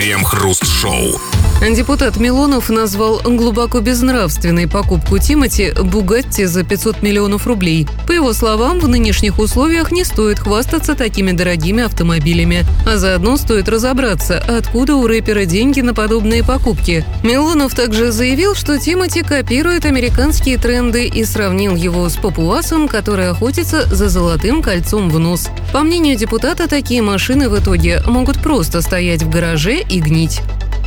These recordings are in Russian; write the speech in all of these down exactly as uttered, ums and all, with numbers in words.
Крем-хруст-шоу. Депутат Милонов назвал глубоко безнравственной покупку Тимати «Бугатти» за пятьсот миллионов рублей. По его словам, в нынешних условиях не стоит хвастаться такими дорогими автомобилями. А заодно стоит разобраться, откуда у рэпера деньги на подобные покупки. Милонов также заявил, что Тимати копирует американские тренды и сравнил его с папуасом, который охотится за золотым кольцом в нос. По мнению депутата, такие машины в итоге могут просто стоять в гараже и гнить.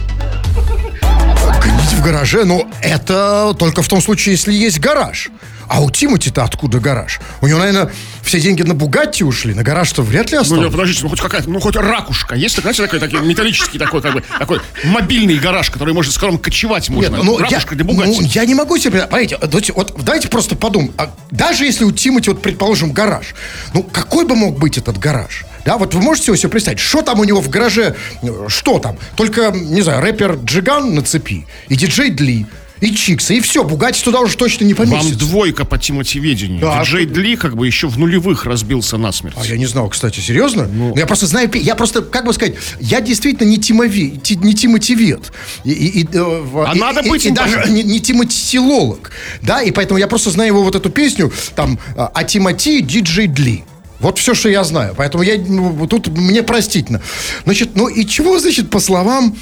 Гнить в гараже, но это только в том случае, если есть гараж. А у Тимати-то откуда гараж? У него, наверное, все деньги на Бугатти ушли, на гараж-то вряд ли осталось. Ну, подождите, ну хоть какая-то, ну хоть ракушка. Есть, знаете, такой, такой металлический такой, как бы, такой мобильный гараж, который может, с которым кочевать можно. Нет, ну, ракушка я, для Бугатти. Ну, я не могу себе, понимаете, давайте, вот, давайте просто подумаем. А даже если у Тимати, вот, предположим, гараж, ну, какой бы мог быть этот гараж? Да, вот вы можете его себе представить, что там у него в гараже, что там? Только, не знаю, рэпер Джиган на цепи, и диджей Дли, и Чикса, и все, Бугатти туда уже точно не поместится. Вам двойка по Тимати-ведению. Да. Диджей Дли как бы еще в нулевых разбился насмерть. А я не знал, кстати, серьезно? Ну, я просто знаю, я просто, как бы сказать, я действительно не Тимови, ти, не Тимативет. И, и, и, а и, надо и, быть и, и даже не, не Тиматилолог. Да, и поэтому я просто знаю его вот эту песню, там, а Тимати, диджей Дли. Вот все, что я знаю. Поэтому я, ну, тут мне простительно. Значит, ну и чего, значит, по словам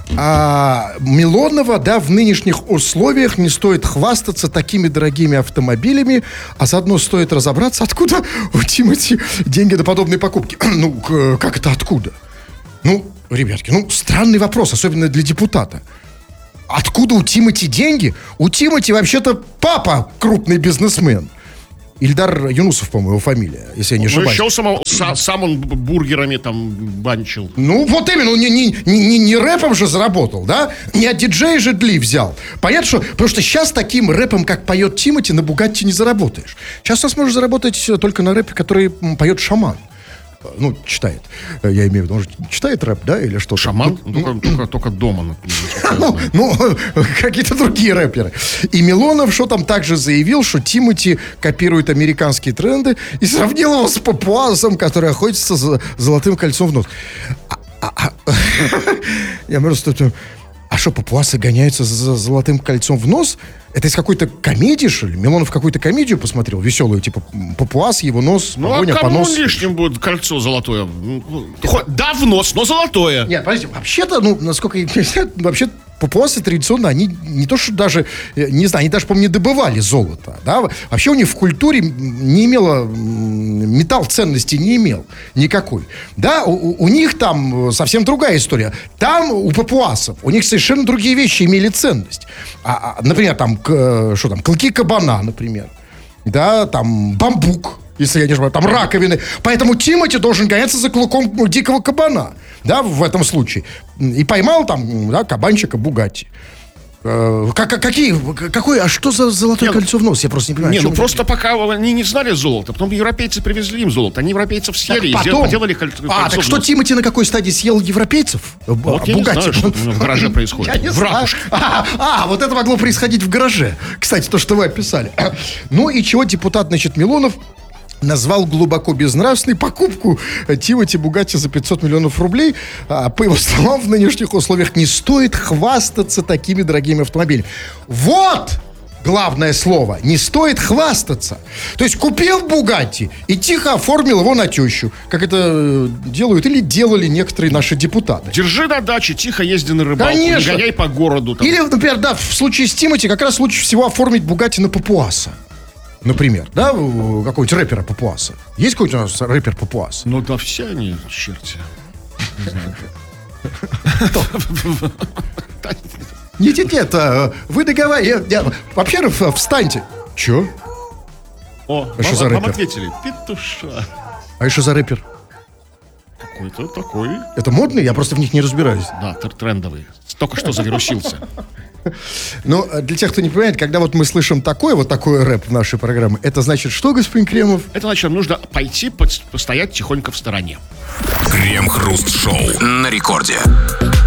а, Милонова, да, в нынешних условиях не стоит хвастаться такими дорогими автомобилями, а заодно стоит разобраться, откуда у Тимати деньги на подобные покупки. Ну, как это откуда? Ну, ребятки, ну, странный вопрос, особенно для депутата. Откуда у Тимати деньги? У Тимати вообще-то папа крупный бизнесмен. Ильдар Юнусов, по-моему, его фамилия, если я не ошибаюсь. Ну, еще сам, сам, сам он бургерами там банчил. Ну, вот именно, он не, не, не, не рэпом же заработал, да? Не от диджея же Дли взял. Понятно, что... Потому что сейчас таким рэпом, как поет Тимати, на Бугатти не заработаешь. Сейчас нас можешь заработать только на рэпе, который поет Шаман. Ну, читает. Я имею в виду, может, читает рэп, да, или что-то? Шаман? Ну, только, только, только дома. Ну, ну, какие-то другие рэперы. И Милонов, что там, также заявил, что Тимати копирует американские тренды и сравнил его с папуасом, который охотится за золотым кольцом в нос. А, а, а, я просто... А что, папуасы гоняются за золотым кольцом в нос? Это из какой-то комедии, что ли? Милонов какую-то комедию посмотрел, веселую, типа папуас, его нос, ну, погоня а по носу. Ну, лишним будет кольцо золотое. Хоть, да, в нос, но золотое. Нет, подождите, вообще-то, ну, насколько я знаю, вообще папуасы традиционно, они не то, что даже, не знаю, они даже, по-моему, не добывали золото, да? Вообще у них в культуре не имело, металл ценности не имел никакой. Да, у, у них там совсем другая история. Там у папуасов, у них совершенно другие вещи имели ценность. А, а, например, там, к, что там, клыки кабана, например. Да, там, бамбук, если я не ошибаюсь, там раковины. Поэтому Тимати должен гоняться за клыком дикого кабана, да, в этом случае. И поймал там, да, кабанчика Бугатти. Э, как, какие, какой, а что за золотое не, кольцо в нос? Я просто не понимаю. Не, ну просто это? Пока они не знали золото, потом европейцы привезли им золото, они европейцев съели так, и потом... сделали кольцо. А, так что Тимати на какой стадии съел европейцев? Вот я Бугатти. не знаю, что в гараже происходит. Я не в знаю. А, а, вот это могло происходить в гараже. Кстати, то, что вы описали. Ну и чего депутат, значит, Милонов назвал глубоко безнравственной покупку Тимати Бугатти за пятьсот миллионов рублей. А, по его словам, в нынешних условиях не стоит хвастаться такими дорогими автомобилями. Вот главное слово. Не стоит хвастаться. То есть купил Бугатти и тихо оформил его на тещу. Как это делают или делали некоторые наши депутаты. Держи на даче, тихо езди на рыбалку. Конечно. Не гоняй по городу. Там. Или, например, да, в случае с Тимати как раз лучше всего оформить Бугатти на папуаса. Например, да, какого-нибудь рэпера папуаса. Есть какой-нибудь у нас рэпер папуас? Ну да, все они черти. Нет, нет, нет, вы договариваете. Вообще, встаньте. Че? О, а что за рэпер? Вам ответили. Петуша. А что за рэпер? Какой-то такой. Это модный? Я просто в них не разбираюсь. Да, трендовый. Только что завирусился. Ну, для тех, кто не понимает, когда вот мы слышим такой вот такой рэп в нашей программе, это значит что, господин Кремов? Это значит, нужно пойти постоять тихонько в стороне. Крем-хруст-шоу на рекорде.